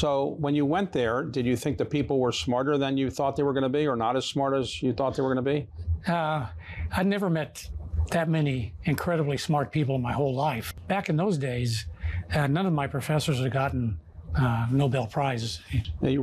So when you went there, did you think the people were smarter than you thought they were going to be, or not as smart as you thought they were going to be? I'd never met that many incredibly smart people in my whole life. Back in those days, none of my professors had gotten Nobel Prizes. You